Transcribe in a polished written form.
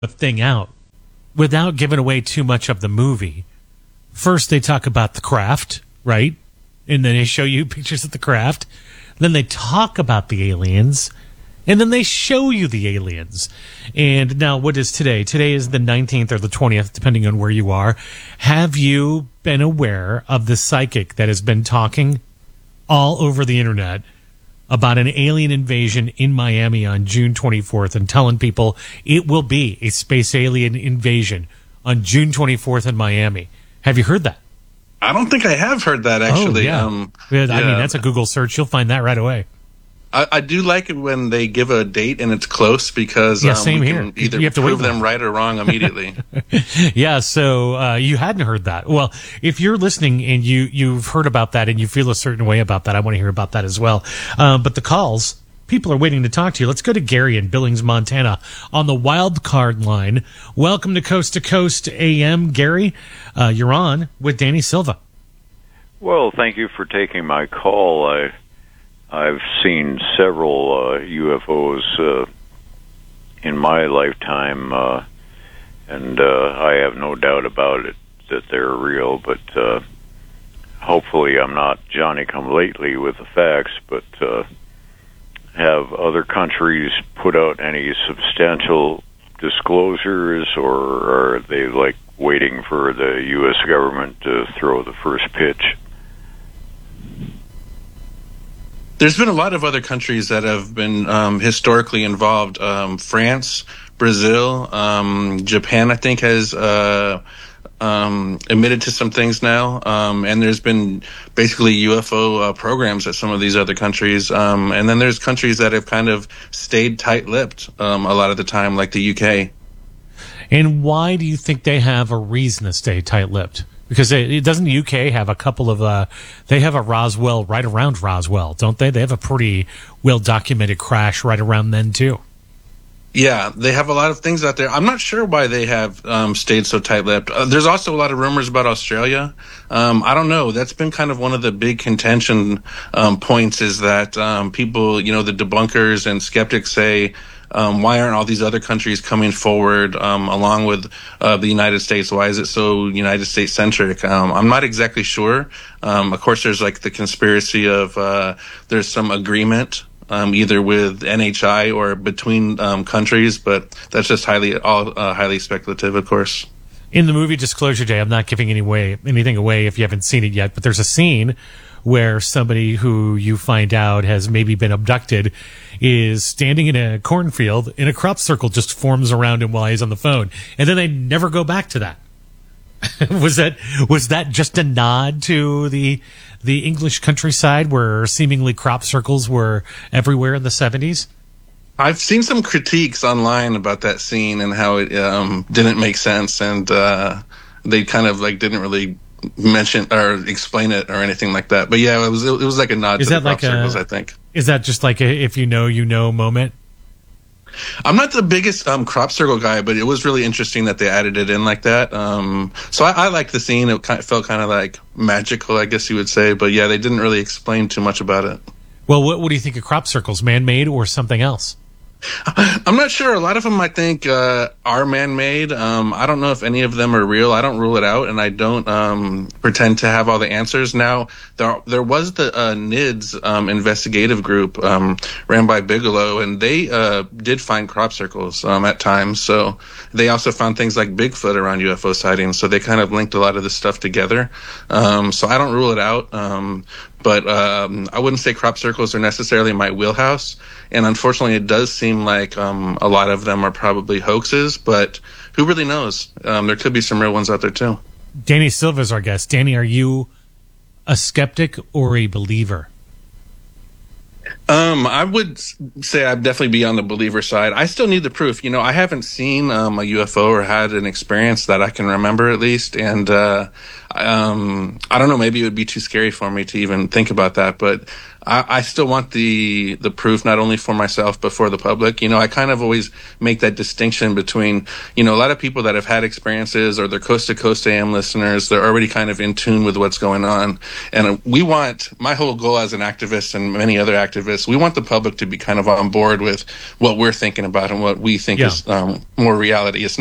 a thing out without giving away too much of the movie. First, they talk about the craft, right? And then they show you pictures of the craft. Then they talk about the aliens. And then they show you the aliens. And now, what is today? Today is the 19th or the 20th, depending on where you are. Have you been aware of the psychic that has been talking all over the internet about an alien invasion in Miami on June 24th and telling people it will be a space alien invasion on June 24th in Miami? Have you heard that? I don't think I have heard that, actually. Oh, yeah. I mean, that's a Google search. You'll find that right away. I do like it when they give a date and it's close because same we here. can either You have to prove wait them right or wrong immediately. Yeah, so you hadn't heard that. Well, if you're listening and you've heard about that and you feel a certain way about that, I want to hear about that as well. But the calls, people are waiting to talk to you. Let's go to Gary in Billings, Montana on the wild card line. Welcome to Coast AM, Gary. You're on with Danny Silva. Well, thank you for taking my call. I've seen several UFOs in my lifetime, and I have no doubt about it that they're real, but hopefully I'm not Johnny-come-lately with the facts, but have other countries put out any substantial disclosures, or are they like waiting for the U.S. government to throw the first pitch? There's been a lot of other countries that have been historically involved. France, Brazil, Japan, I think, has admitted to some things now. And there's been basically UFO programs at some of these other countries. And then there's countries that have kind of stayed tight-lipped a lot of the time, like the UK. And why do you think they have a reason to stay tight-lipped? Because doesn't the UK have a couple of, they have a Roswell right around Roswell, don't they? They have a pretty well-documented crash right around then, too. Yeah, they have a lot of things out there. I'm not sure why they have stayed so tight-lipped. There's also a lot of rumors about Australia. I don't know. That's been kind of one of the big contention points is that people, the debunkers and skeptics say, why aren't all these other countries coming forward along with the United States? Why is it so United States centric? I'm not exactly sure. Of course, there's like the conspiracy of there's some agreement either with NHI or between countries, but that's just highly speculative, of course. In the movie Disclosure Day, I'm not giving anything away if you haven't seen it yet, but there's a scene where somebody who you find out has maybe been abducted is standing in a cornfield and a crop circle just forms around him while he's on the phone. And then they never go back to that. Was that just a nod to the English countryside where seemingly crop circles were everywhere in the 70s? I've seen some critiques online about that scene and how it didn't make sense, and they kind of like didn't really mention or explain it or anything like that. But yeah, it was like a nod to the crop circles, I think. Is that just like a if you know moment? I'm not the biggest crop circle guy, but it was really interesting that they added it in like that. So I liked the scene. It felt kind of like magical, I guess you would say. But yeah, they didn't really explain too much about it. Well, what do you think of crop circles? Man-made or something else? I'm not sure. A lot of them, I think, are man-made. I don't know if any of them are real. I don't rule it out, and I don't pretend to have all the answers. Now, there was the NIDS investigative group ran by Bigelow, and they did find crop circles at times. So they also found things like Bigfoot around UFO sightings. So they kind of linked a lot of this stuff together. So I don't rule it out. But I wouldn't say crop circles are necessarily my wheelhouse. And unfortunately, it does seem like a lot of them are probably hoaxes. But who really knows? There could be some real ones out there, too. Danny Silva is our guest. Danny, are you a skeptic or a believer? I would say I'd definitely be on the believer side. I still need the proof. I haven't seen a UFO or had an experience that I can remember, at least. And I I don't know, maybe it would be too scary for me to even think about that, but I still want the proof, not only for myself but for the public. I kind of always make that distinction between, a lot of people that have had experiences, or they're coast to coast AM listeners, they're already kind of in tune with what's going on. And my whole goal as an activist and many other activists, we want the public to be kind of on board with what we're thinking about and what we think is more reality. It's